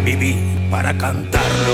viví para cantarlo.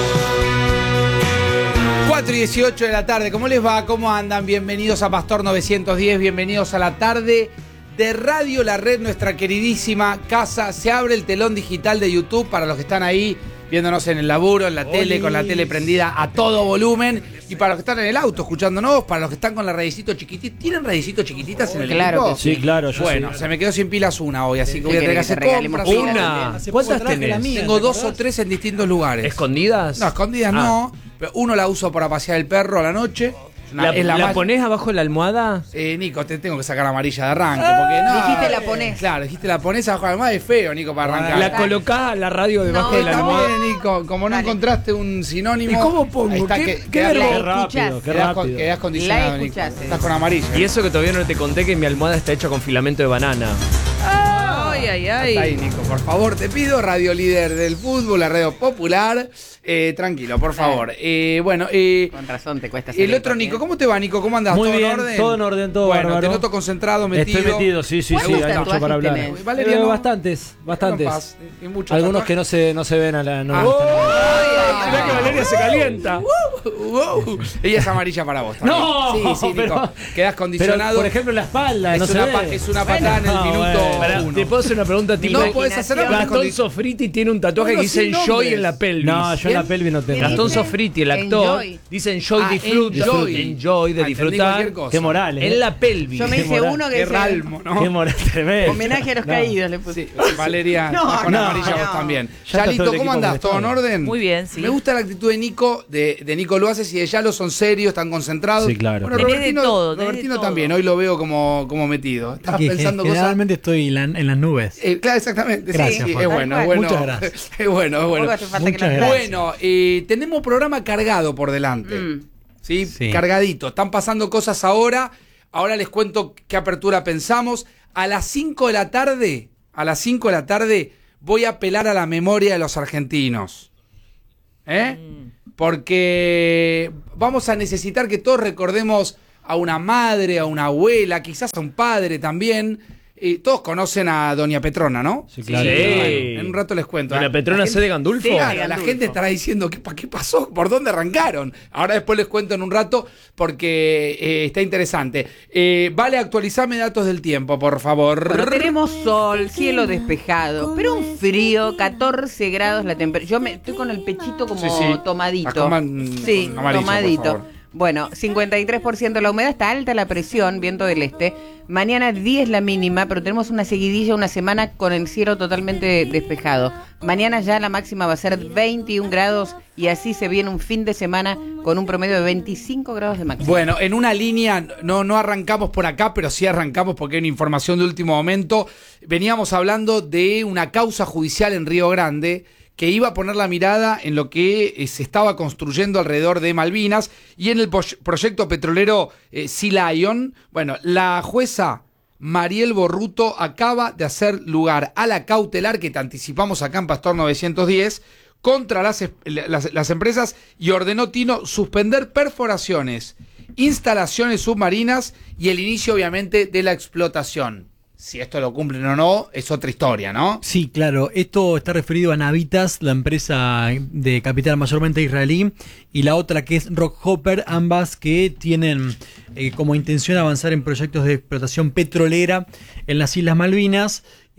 4:18 de la tarde, ¿cómo les va? ¿Cómo andan? Bienvenidos a Pastor 910, bienvenidos a la tarde de Radio La Red, nuestra queridísima casa. Se abre el telón digital de YouTube para los que están ahí viéndonos en el laburo, en la tele, con la tele prendida a todo volumen. Y para los que están en el auto escuchándonos, para los que están con la radicito chiquitita. ¿Tienen radicito chiquititas en el claro equipo? sí, claro. Bueno, se me quedó sin pilas una hoy, así que voy a tener que hacer compras. Una. ¿Cuántas tenés? Tengo 2 o 3 en distintos lugares. ¿Escondidas? No, escondidas no. Pero uno la uso para pasear el perro a la noche. ¿La ponés abajo de la almohada? Nico, te tengo que sacar la amarilla de arranque. Porque no. Dijiste la ponés. Claro, dijiste la ponés abajo de la almohada, es feo, Nico, para arrancar. ¿La colocás a la radio debajo de la almohada? También, Nico, como no encontraste un sinónimo. ¿Y cómo pongo? Ahí está, ¿Qué rápido? Quedás condicionado, Nico. Estás con amarilla. Y eso que todavía no te conté, que mi almohada está hecha con filamento de banana. Ay, ay, ay. Hasta ahí, Nico, por favor, te pido, radio líder del fútbol, la radio popular. Tranquilo, por favor. Bueno, con razón te cuesta. El otro Nico, ¿cómo te va, Nico? ¿Cómo andás? Muy ¿Todo bien, en orden? todo en orden, todo bueno, bárbaro. Te noto concentrado, metido. Estoy metido, sí, hay mucho para hablar. Valeria, no. Bastantes. Y muchos Algunos tatuajes. que no se ven a la... Mirá que Valeria se calienta. Ella es amarilla para vos también. No, sí, Nico. pero- Quedás condicionado. Pero, por ejemplo, la espalda, no se ve. Es una patada en el minuto Pará, 1. ¿te puedo hacer una pregunta tipo? No podés hacer nada. Gastón Sofriti tiene un tatuaje Bueno, que dice sin Enjoy nombres. en la pelvis. No, yo en la pelvis no tengo. Gastón dice? Sofriti, el actor, Enjoy. dice Enjoy, disfruta. Enjoy. Enjoy de Entendí disfrutar. cualquier cosa. Qué moral, En la pelvis. Yo me Qué hice moral. uno que Qué dice ralmo, ¿no? Qué moral tremendo. homenaje a los No. caídos le puse. Sí, Valeria, No, estás con no, amarilla no. vos también. Ya está todo Chalito, el ¿cómo equipo andás? ¿Todo en molestado. orden? Muy bien, sí. Me gusta la actitud de Nico, de Nico Luaces y de Yalo, son serios, están concentrados. Sí, claro. Bueno, Tenés de todo, tenés Robertino de todo. también, hoy lo veo como metido. Estás Que pensando cosas. generalmente estoy en las nubes. Claro, exactamente. Gracias, sí, Juan. es bueno, es Tal bueno. cual. Muchas gracias. Es bueno, es bueno. Tampoco hace falta que Muchas lo gracias. aclares. Bueno, tenemos programa cargado por delante. ¿Sí? Sí. Cargadito. Están pasando cosas ahora. Ahora les cuento qué apertura pensamos. A las 5 de la tarde, voy a apelar a la memoria de los argentinos. Porque vamos a necesitar que todos recordemos a una madre, a una abuela, quizás a un padre también. Todos conocen a Doña Petrona, ¿no? Sí, claro. Sí. Bueno, en un rato les cuento. ¿Doña Petrona La C de Gandulfo? Sí, Claro, la Gandulfo. gente estará diciendo ¿qué pasó? ¿Por dónde arrancaron? Ahora después les cuento en un rato porque está interesante. Vale, actualizame datos del tiempo, por favor. Bueno, tenemos sol, cielo despejado, pero un frío, 14 grados la temperatura. Yo estoy con el pechito como Sí, sí. tomadito. Acoman- Sí, amarillo, tomadito. por favor. Bueno, 53% la humedad, está alta la presión, viento del este. Mañana 10 la mínima, pero tenemos una seguidilla, una semana con el cielo totalmente despejado. Mañana ya la máxima va a ser 21 grados y así se viene un fin de semana con un promedio de 25 grados de máxima. Bueno, en una línea, no arrancamos por acá, pero sí arrancamos porque hay una información de último momento. Veníamos hablando de una causa judicial en Río Grande que iba a poner la mirada en lo que se estaba construyendo alrededor de Malvinas y en el proyecto petrolero Sea Lion. Bueno, la jueza Mariel Borruto acaba de hacer lugar a la cautelar que te anticipamos acá en Pastor 910 contra las empresas y ordenó, Tino, suspender perforaciones, instalaciones submarinas y el inicio, obviamente, de la explotación. Si esto lo cumplen o no, es otra historia, ¿no? Sí, claro. Esto está referido a Navitas, la empresa de capital mayormente israelí, y la otra que es Rockhopper, ambas que tienen como intención avanzar en proyectos de explotación petrolera en las Islas Malvinas.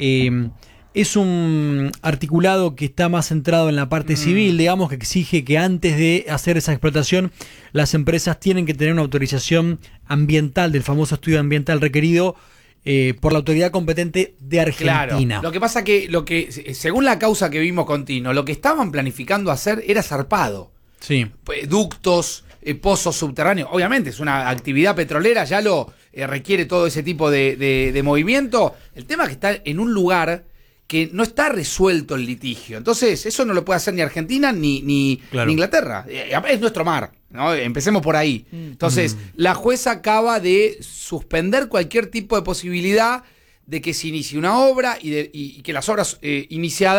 Es un articulado que está más centrado en la parte civil, digamos, que exige que antes de hacer esa explotación, las empresas tienen que tener una autorización ambiental, del famoso estudio ambiental requerido por la autoridad competente de Argentina. Claro. Lo que pasa que, según la causa que vimos con Tino, lo que estaban planificando hacer era zarpado. Sí. Ductos, pozos subterráneos. Obviamente es una actividad petrolera, ya lo requiere todo ese tipo de movimiento. El tema es que está en un lugar que no está resuelto el litigio. Entonces, eso no lo puede hacer ni Argentina ni Claro. Inglaterra. Es nuestro mar, ¿no? Empecemos por ahí. Entonces, la jueza acaba de suspender cualquier tipo de posibilidad de que se inicie una obra y que las obras iniciadas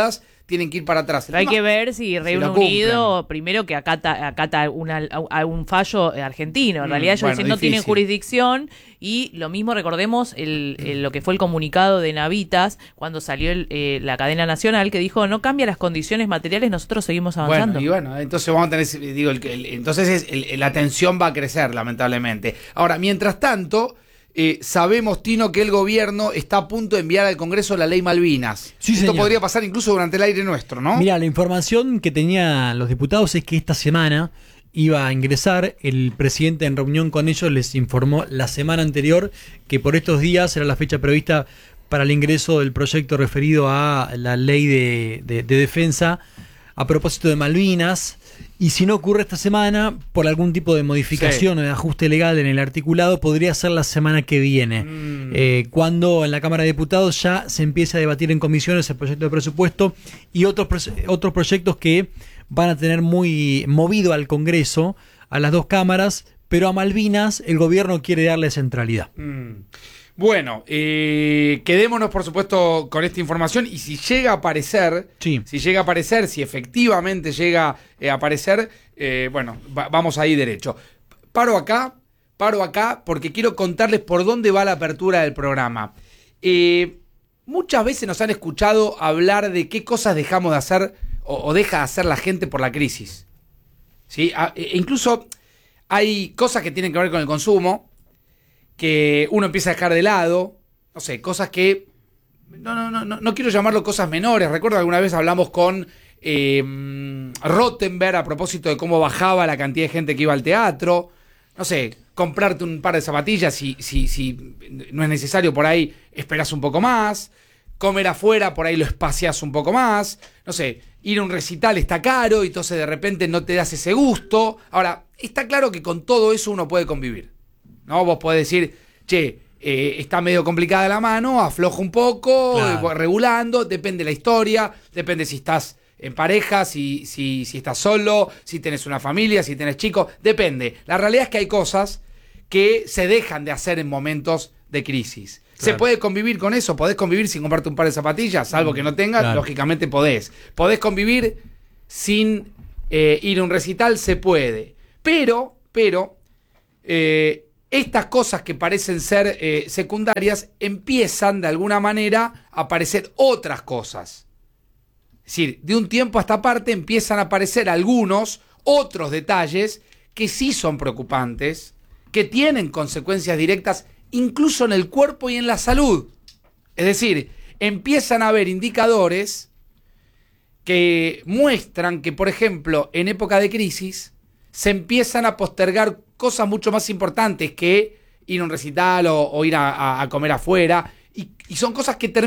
tienen que ir para atrás. Pero hay que ver si Reino Unido, cumplen. primero que acata un fallo argentino. En realidad ellos bueno, dicen no tienen difícil. jurisdicción, y lo mismo recordemos lo que fue el comunicado de Navitas cuando salió la cadena nacional, que dijo no cambia las condiciones materiales, nosotros seguimos avanzando. Bueno, entonces vamos a tener, digo, entonces la tensión va a crecer, lamentablemente. Ahora, mientras tanto, sabemos, Tino, que el gobierno está a punto de enviar al Congreso la ley Malvinas. Sí, Esto señor. podría pasar incluso durante el aire nuestro, ¿no? Mira, la información que tenían los diputados es que esta semana iba a ingresar. El presidente, en reunión con ellos, les informó la semana anterior que por estos días era la fecha prevista para el ingreso del proyecto referido a la ley de defensa a propósito de Malvinas. Y si no ocurre esta semana, por algún tipo de modificación o de ajuste legal en el articulado, podría ser la semana que viene, cuando en la Cámara de Diputados ya se empiece a debatir en comisiones el proyecto de presupuesto y otros proyectos que van a tener muy movido al Congreso, a las dos cámaras, pero a Malvinas el gobierno quiere darle centralidad. Bueno, quedémonos por supuesto con esta información, y si llega a aparecer, Sí. si efectivamente llega a aparecer, vamos ahí derecho. Paro acá, porque quiero contarles por dónde va la apertura del programa. Muchas veces nos han escuchado hablar de qué cosas dejamos de hacer o deja de hacer la gente por la crisis. ¿Sí? Incluso hay cosas que tienen que ver con el consumo, que uno empieza a dejar de lado, no sé, cosas que no quiero llamarlo cosas menores. Recuerdo que alguna vez hablamos con Rottenberg a propósito de cómo bajaba la cantidad de gente que iba al teatro. No sé, comprarte un par de zapatillas, si no es necesario, por ahí esperás un poco más. Comer afuera, por ahí lo espaciás un poco más. No sé, ir a un recital está caro y entonces de repente no te das ese gusto. Ahora, está claro que con todo eso uno puede convivir, ¿no? Vos podés decir, che, está medio complicada la mano, afloja un poco, Claro. Regulando, depende de la historia, depende si estás en pareja, si estás solo, si tenés una familia, si tenés chicos, depende. La realidad es que hay cosas que se dejan de hacer en momentos de crisis. Claro. ¿Se puede convivir con eso? ¿Podés convivir sin comprarte un par de zapatillas? Salvo que no tengas, Claro. lógicamente podés. ¿Podés convivir sin ir a un recital? Se puede. Pero estas cosas que parecen ser secundarias empiezan de alguna manera a aparecer otras cosas. Es decir, de un tiempo a esta parte empiezan a aparecer otros detalles que sí son preocupantes, que tienen consecuencias directas incluso en el cuerpo y en la salud. Es decir, empiezan a haber indicadores que muestran que, por ejemplo, en época de crisis se empiezan a postergar cosas mucho más importantes que ir a un recital o ir a comer afuera, y son cosas que